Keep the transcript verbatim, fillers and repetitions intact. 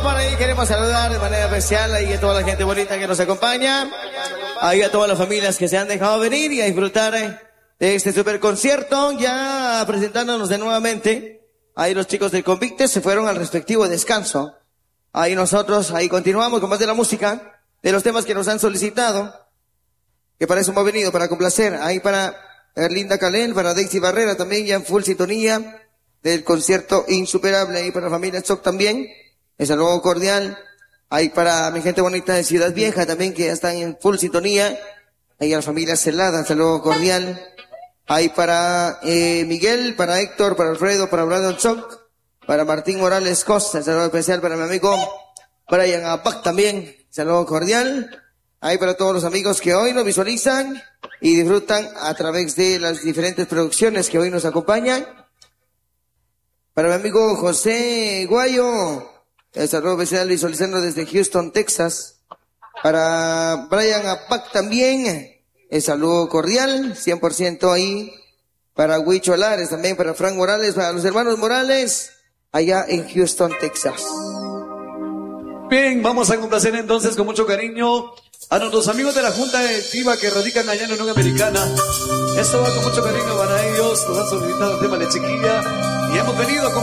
para ahí queremos saludar de manera especial ahí a toda la gente bonita que nos acompaña, ahí a todas las familias que se han dejado venir y a disfrutar de este super concierto, ya presentándonos de nuevamente. Ahí los chicos del Convicte se fueron al respectivo descanso. Ahí nosotros, ahí continuamos con más de la música, de los temas que nos han solicitado, que para eso hemos venido, para complacer. Ahí para Erlinda Calel, para Daisy Barrera también, ya en full sintonía del concierto insuperable. Ahí para la familia Choc también, el saludo cordial. Ahí para mi gente bonita de Ciudad Vieja también, que ya están en full sintonía. Ahí a la familia Celada, el saludo cordial. Ahí para eh, Miguel, para Héctor, para Alfredo, para Brandon Choc, para Martín Morales Costa, el saludo especial para mi amigo Brian Apac también, saludo cordial. Ahí para todos los amigos que hoy nos visualizan y disfrutan a través de las diferentes producciones que hoy nos acompañan. Para mi amigo José Guayo, el saludo especial visualizando desde Houston, Texas. Para Brian Apac también, el saludo cordial, cien por ciento ahí. Para Huicho Lares también, para Frank Morales, para los hermanos Morales, allá en Houston, Texas. Bien, vamos a complacer entonces con mucho cariño a nuestros amigos de la Junta Directiva que radican allá en la Unión Americana. Esto va con mucho cariño para ellos, nos han solicitado el tema de Chiquilla y hemos venido con